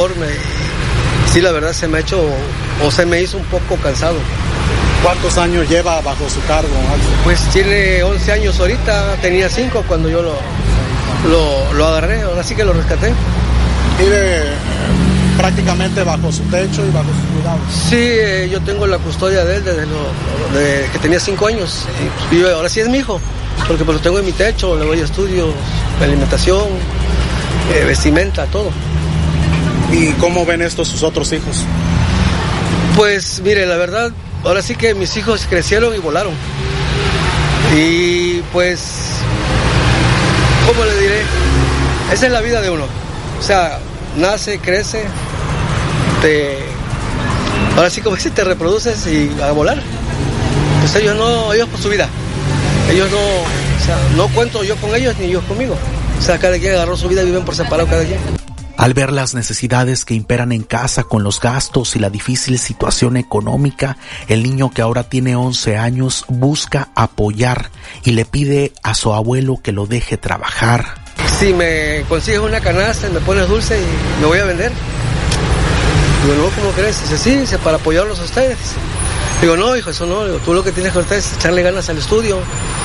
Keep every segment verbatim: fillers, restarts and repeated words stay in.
Sí, la verdad se me ha hecho, o se me hizo un poco cansado. ¿Cuántos años lleva bajo su cargo, Axel? Pues tiene once años ahorita, tenía cinco cuando yo lo, lo, lo agarré, ahora sí que lo rescaté. ¿Vive eh, prácticamente bajo su techo y bajo sus cuidados? Sí, eh, yo tengo la custodia de él desde lo, de que tenía cinco años. Y pues vive, ahora sí es mi hijo, porque pues lo tengo en mi techo, le doy estudios, alimentación, eh, vestimenta, todo. ¿Y cómo ven esto sus otros hijos? Pues mire, la verdad, ahora sí que mis hijos crecieron y volaron. Y pues, ¿cómo le diré? Esa es la vida de uno. O sea, nace, crece, te... ahora sí como si te reproduces y a volar. Pues ellos no, ellos por su vida. Ellos no, o sea, no cuento yo con ellos ni ellos conmigo. O sea, cada quien agarró su vida y viven por separado cada quien. Al ver las necesidades que imperan en casa con los gastos y la difícil situación económica, el niño, que ahora tiene once años, busca apoyar y le pide a su abuelo que lo deje trabajar. Si me consigues una canasta y me pones dulce y me voy a vender. Digo, no, ¿cómo crees? Dice, sí, dice, para apoyarlos a ustedes. Digo, no, hijo, eso no. Digo, tú lo que tienes que hacer es echarle ganas al estudio.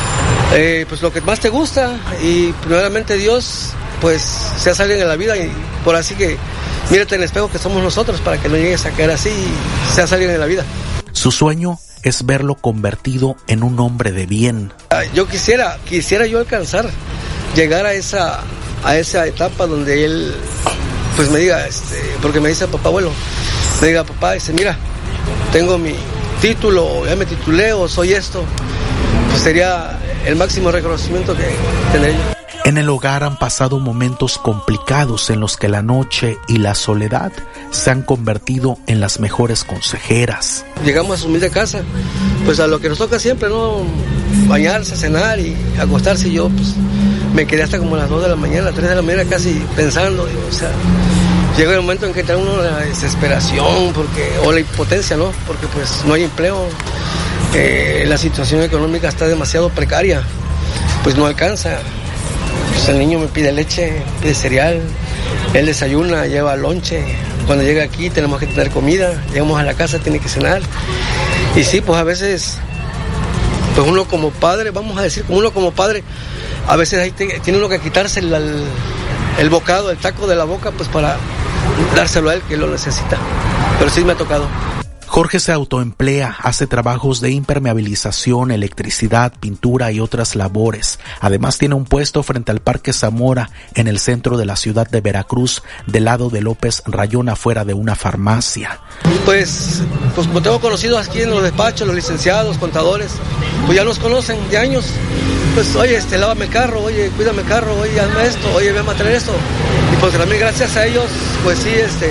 Eh, pues lo que más te gusta, y primeramente Dios, pues seas alguien en la vida, y por así que mírate en el espejo que somos nosotros para que no llegues a caer así y seas alguien en la vida. Su sueño es verlo convertido en un hombre de bien. Yo quisiera, quisiera yo alcanzar, llegar a esa, a esa etapa donde él, pues me diga, este, porque me dice papá abuelo, me diga papá, dice, mira, tengo mi título, ya me titulé o soy esto, pues sería el máximo reconocimiento que tendré yo. En el hogar han pasado momentos complicados en los que la noche y la soledad se han convertido en las mejores consejeras. Llegamos a su humilde casa, pues a lo que nos toca siempre, ¿no? Bañarse, cenar y acostarse. Y yo, pues, me quedé hasta como a las dos de la mañana, las tres de la mañana casi pensando, digo, o sea, llega el momento en que entra uno la desesperación, porque, o la impotencia, ¿no? Porque pues no hay empleo, eh, la situación económica está demasiado precaria, pues no alcanza. Pues el niño me pide leche, pide cereal, él desayuna, lleva lonche. Cuando llega aquí tenemos que tener comida, llegamos a la casa, tiene que cenar. Y sí, pues a veces, pues uno como padre, vamos a decir, uno como padre, a veces ahí te, tiene uno que quitarse el, el, el bocado, el taco de la boca, pues para dárselo a él que lo necesita. Pero sí me ha tocado. Jorge se autoemplea, hace trabajos de impermeabilización, electricidad, pintura y otras labores. Además tiene un puesto frente al Parque Zamora, en el centro de la ciudad de Veracruz, del lado de López Rayón, afuera de una farmacia. Pues, pues como tengo conocidos aquí en los despachos, los licenciados, contadores, pues ya nos conocen de años. Pues, oye, este, lávame el carro, oye, cuídame el carro, oye, hazme esto, oye, ven a traer esto. Y pues también gracias a ellos, pues sí, este...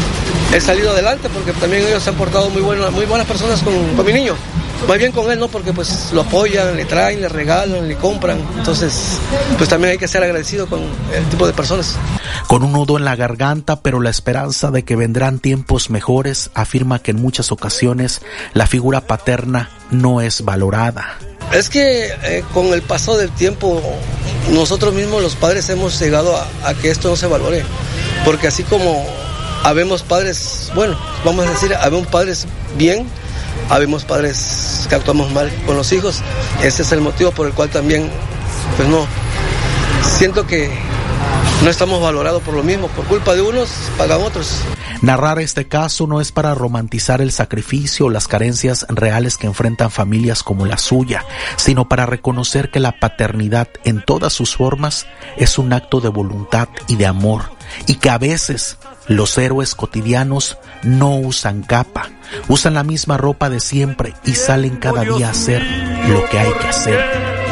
he salido adelante porque también ellos se han portado muy buenas, muy buenas personas con, con mi niño. Más bien con él, ¿no? Porque pues lo apoyan, le traen, le regalan, le compran. Entonces, pues también hay que ser agradecido con el tipo de personas. Con un nudo en la garganta, pero la esperanza de que vendrán tiempos mejores, afirma que en muchas ocasiones la figura paterna no es valorada. Es que eh, con el paso del tiempo, nosotros mismos los padres hemos llegado a, a que esto no se valore. Porque así como habemos padres, bueno, vamos a decir, habemos padres bien, habemos padres que actuamos mal con los hijos. Ese es el motivo por el cual también, pues no, siento que no estamos valorados por lo mismo. Por culpa de unos, pagan otros. Narrar este caso no es para romantizar el sacrificio o las carencias reales que enfrentan familias como la suya, sino para reconocer que la paternidad en todas sus formas es un acto de voluntad y de amor, y que a veces los héroes cotidianos no usan capa, usan la misma ropa de siempre y salen cada día a hacer lo que hay que hacer.